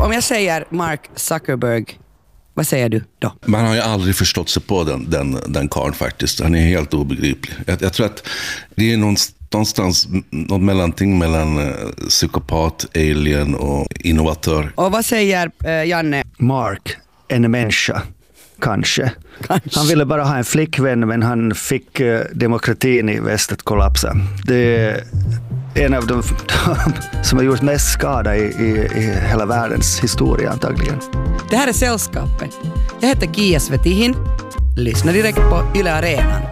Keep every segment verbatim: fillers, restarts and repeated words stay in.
Om jag säger Mark Zuckerberg, vad säger du då? Man har ju aldrig förstått sig på den, den, den karln faktiskt. Han är helt obegriplig. Jag, jag tror att det är någonstans något mellanting mellan uh, psykopat, alien och innovatör. Och vad säger uh, Janne? Mark, en människa. Kanske. Kanske. Han ville bara ha en flickvän, men han fick uh, demokratin i väst att kollapsa. Det är en av de, de som har gjort mest skada i, i, i hela världens historia antagligen. Det här är Sällskapet. Jag heter Kia Svetihin. Lyssna direkt på Yle Arenan.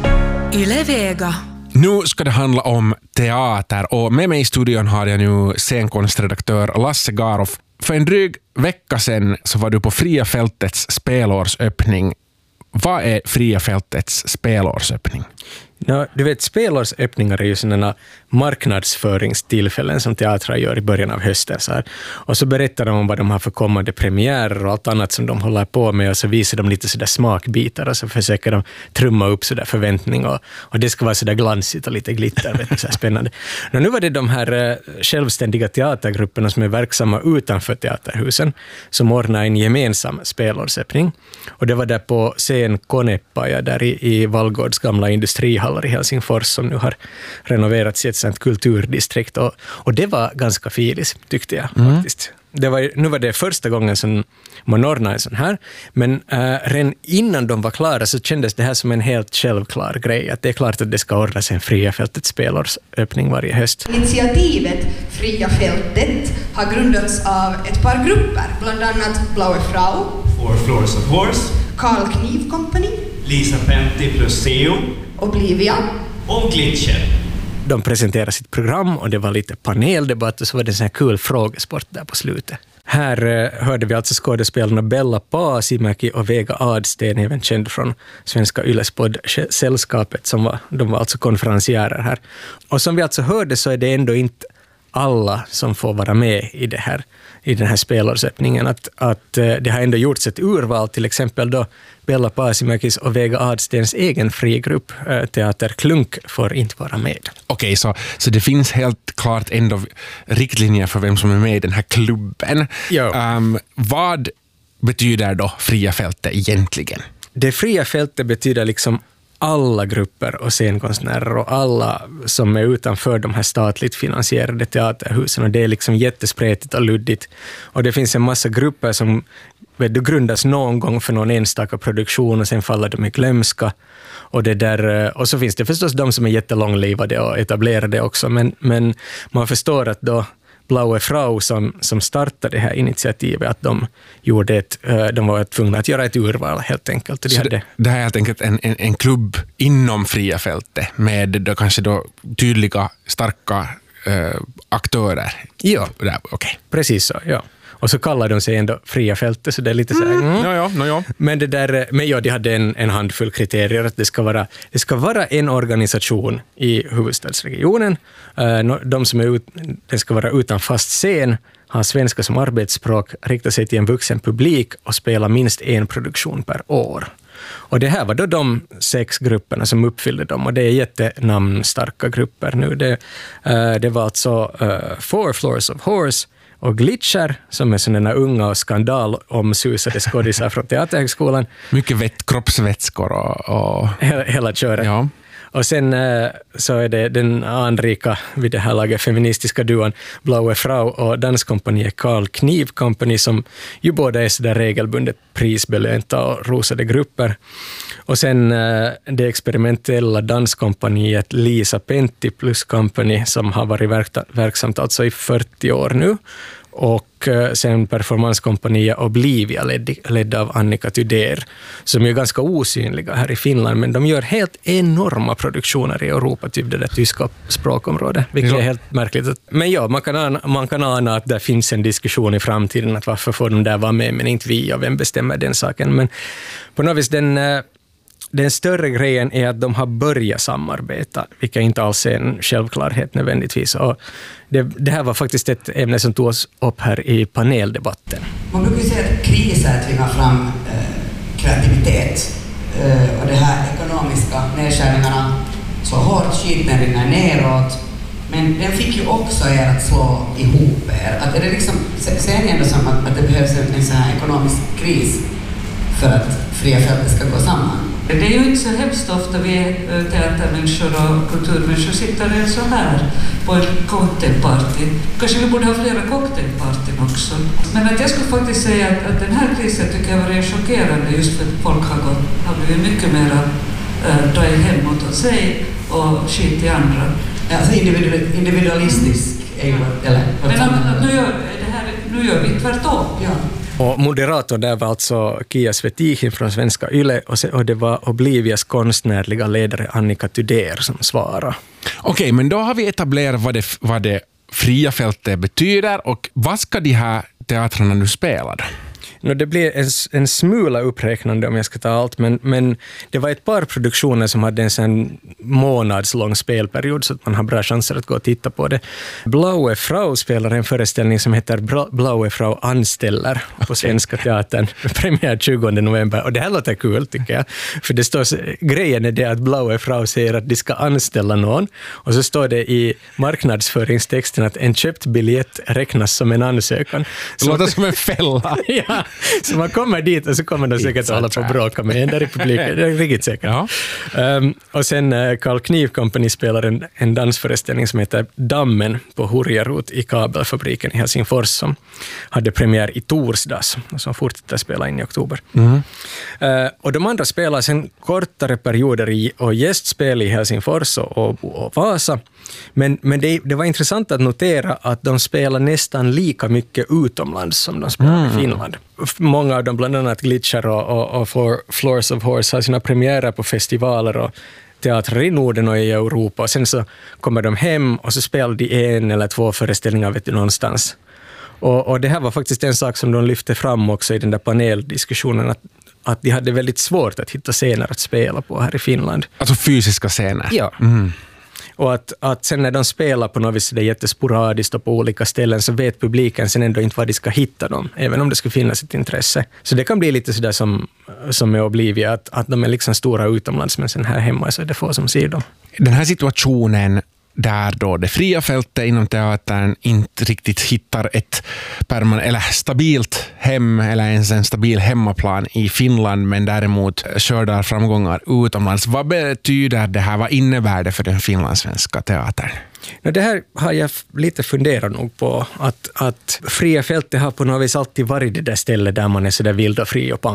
Yle Vega. Nu ska det handla om teater och med mig i studion har jag nu scenkonstredaktör Lasse Garoff. För en dryg vecka sedan så var du på Fria Fältets spelårsöppning. Vad är Fria Fältets spelårsöppning? No, du vet, spelårsöppningar är ju sådana marknadsföringstillfällen som teatrar gör i början av hösten. Så här. Och så berättar de om vad de har för kommande premiärer och allt annat som de håller på med, och så visar de lite sådär smakbitar och så försöker de trumma upp sådär förväntning och, och det ska vara sådär glansigt och lite glitter, vet du, så här spännande. No, nu var det de här uh, självständiga teatergrupperna som är verksamma utanför teaterhusen som ordnar en gemensam spelårsöppning. Och det var där på scen Konepaja där i, i Vallgårds gamla industrihall i Helsingfors som nu har renoverats i ett sånt kulturdistrikt. Och, och det var ganska filis, tyckte jag mm. faktiskt. Det var, nu var det första gången som man ordnade en sån här. Men äh, redan innan de var klara så kändes det här som en helt självklar grej. Att det är klart att det ska ordnas en Fria Fältets spelårsöppning varje höst. Initiativet Fria Fältet har grundats av ett par grupper. Bland annat Blaue Frau, Four Floors of Horse, Karl Kniv Company, Lisa Pentti plus C E O, Oblivia och Glitcher. De presenterade sitt program och det var lite paneldebatt och så var det en sån här kul frågesport där på slutet. Här eh, hörde vi alltså skådespelarna Bella Paasimäki och Vega Adsten, även känd från svenska Ylespodd Sällskapet, som var, de var alltså konferenciärer här. Och som vi alltså hörde så är det ändå inte alla som får vara med i det här, i den här spelårsöppningen. Att, att det har ändå gjorts ett urval, till exempel då Bella Paasimäkis och Vega Adstens egen frigrupp Teater Klunk får inte vara med. Okej, så, så det finns helt klart ändå riktlinjer för vem som är med i den här klubben. Ja. Um, vad betyder då Fria Fältet egentligen? Det Fria Fältet betyder liksom alla grupper och scenkonstnärer och alla som är utanför de här statligt finansierade teaterhusen, och det är liksom jättespretigt och luddigt, och det finns en massa grupper som vet du, grundas någon gång för någon enstaka produktion och sen faller de i glömska, och, det där, och så finns det förstås de som är jättelånglivade och etablerade också, men, men man förstår att då Blaue Frau som, som startade det här initiativet, att de gjorde ett, de var tvungna att göra ett urval helt enkelt. De så hade... det, det här är helt enkelt en, en, en klubb inom Fria Fältet med då kanske då tydliga, starka äh, aktörer. Ja, okej. Okay. Precis så, ja. Och så kallar de sig ändå Fria Fältet, så det är lite så här. Mm. Mm. Ja, ja, no, ja. Men det där, men ja, de hade en, en handfull kriterier att det ska vara, det ska vara en organisation i huvudstadsregionen. De som är ut, det ska vara utan fast scen, ha svenska som arbetsspråk, rikta sig till en vuxen publik och spela minst en produktion per år. Och det här var då de sex grupperna som uppfyllde dem, och det är jättenamnstarka grupper nu. Det, det var alltså uh, Four Floors of Horse och Glitcher, som är sådana unga och skandalomsusade skådisar från Teaterhögskolan. Mycket vett, kroppsvätskor och... och... Hela, hela köret. Ja. Och sen så är det den anrika vid det här laget feministiska duon Blaue Frau och danskompaniet Karl Kniv Company, som ju båda är sådär regelbundet prisbelönta och rosade grupper. Och sen det experimentella danskompaniet Lisa Pentti plus Company, som har varit verk- verksamt alltså i fyrtio år nu. Och sen performanskompaniet Oblivia ledd, ledd av Annika Tyder, som är ganska osynliga här i Finland, men de gör helt enorma produktioner i Europa, typ det där tyska språkområdet, vilket ja. är helt märkligt. Men ja, man kan, ana, man kan ana att det finns en diskussion i framtiden att varför får de där vara med, men inte vi, och vem bestämmer den saken. Men på något vis den... Den större grejen är att de har börjat samarbeta, vilket inte alls är en självklarhet nödvändigtvis. Och det, det här var faktiskt ett ämne som togs upp här i paneldebatten. Man brukar ju säga att kriser tvingar fram eh, kreativitet. Eh, och de här ekonomiska nedskärningarna så hårt, skiten rinner neråt. Men den fick ju också er att slå ihop er. Att är det liksom, ser ni ändå som att, att det behövs en, en sån här ekonomisk kris för att Fria fältet ska gå samman? Det är ju inte så hemskt ofta vi teatermänniskor och kulturmänniskor sitter så här på en cocktailparty. Kanske vi borde ha flera cocktailpartyn också. Men att jag skulle faktiskt säga att, att den här krisen tycker jag var chockerande just för att folk har, gått, har blivit mycket mer äh, dragit hemåt åt sig och skit i andra. Ja, alltså individu- individualistisk är ju, eller? Men att, nu, gör, det här, nu gör vi tvärtom. Ja. Och moderator där var alltså Kia Svetihin från Svenska Yle och, se, och det var Oblivias konstnärliga ledare Annika Tudér som svarade. Okej, okay, men då har vi etablerat vad det, vad det fria fältet betyder och vad ska de här teatrarna nu spela då? No, det blir en, en smula uppräknande om jag ska ta allt, men, men det var ett par produktioner som hade en sån månadslång spelperiod så att man har bra chanser att gå och titta på det. Blaue Frau spelar en föreställning som heter Bla, Blaue Frau anställer på Svenska Teatern. Premiär tjugonde november och det här låter kul tycker jag. För det står, grejen är det att Blaue Frau säger att de ska anställa någon och så står det i marknadsföringstexten att en köpt biljett räknas som en ansökan. Det låter som en fälla. Ja, så man kommer dit och så kommer de säkert att hålla på och bråka med en där i publiken. Det är riktigt säkert. Ja. Um, och sen uh, Carl Kniv Company spelar en, en dansföreställning som heter Dammen på Hurjarot i kabelfabriken i Helsingfors som hade premiär i torsdags och som fortsätter spela in i oktober. Mm. Uh, och de andra spelar sen kortare perioder i, och gästspel i Helsingfors och, och, och Vasa. Men, men det, det var intressant att notera att de spelar nästan lika mycket utomlands som de spelar mm. i Finland. Många av dem, bland annat Glitcher och, och, och Floor, Floors of Horse, har sina premiärer på festivaler och teatrar i Norden och i Europa. Och sen så kommer de hem och så spelar de en eller två föreställningar vet du, någonstans. Och, och det här var faktiskt en sak som de lyfte fram också i den där paneldiskussionen, att att de hade väldigt svårt att hitta scener att spela på här i Finland. Alltså fysiska scener? Ja. Mm. Och att, att sen när de spelar på något vis det är jättesporadiskt och på olika ställen så vet publiken sen ändå inte var de ska hitta dem, även om det skulle finnas ett intresse. Så det kan bli lite sådär som, som med Oblivia, att, att de är liksom stora utomlands men sen här hemma så är det få som ser dem. Den här situationen där då det fria fältet inom teatern inte riktigt hittar ett permanent eller stabilt hem eller ens en stabil hemmaplan i Finland men däremot skördar framgångar utomlands. Vad betyder det här? Vad innebär det för den finlandssvenska teatern? No, det här har jag lite funderat nog på att, att fria fältet har på något vis alltid varit det där stället där man är så där vild och fri och